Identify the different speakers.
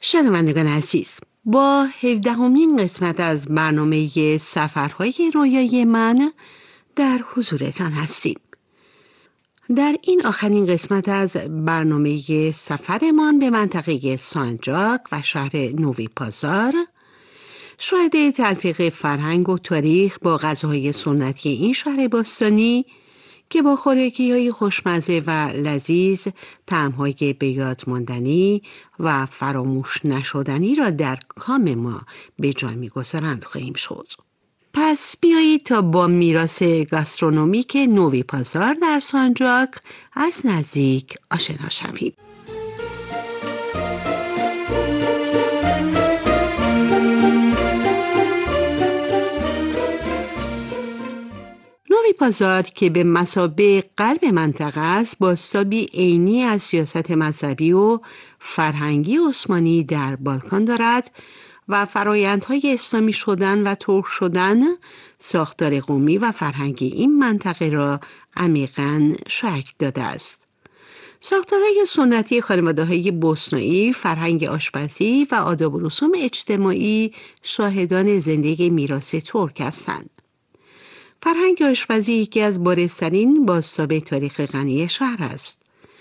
Speaker 1: شنوندگان عزیز، با 17مین قسمت از برنامه سفرهای رویایی من در حضورتان هستیم. در این آخرین قسمت از برنامه سفرمان به منطقه سانجاک و شهر نوی پازار، شاهد تلفیق فرهنگ و تاریخ با غذاهای سنتی این شهر باستانی که با خوراکی‌های خوشمزه و لذیذ طعم‌های به یاد ماندنی و فراموش نشدنی را در کام ما به جای می‌گذارند خواهیم شد. پس بیایید تا با میراث گاسترونومیک نوی پازار در سانجاک از نزدیک آشنا شویم. نوی پازار که به مثابه قلب منطقه است، بازتابی عینی از سیاست مذهبی و فرهنگی عثمانی در بالکان دارد و فرایندهای اسلامی شدن و ترک شدن ساختار قومی و فرهنگی این منطقه را عمیقاً شکل داده است. ساختارهای سنتی خانواده‌های بوسنایی، فرهنگ آشپزی و آداب و رسوم اجتماعی شاهدان زندگی میراث ترک هستند. فرهنگ آشپزی یکی از بارزترین بازتاب تاریخ غنی شهر است.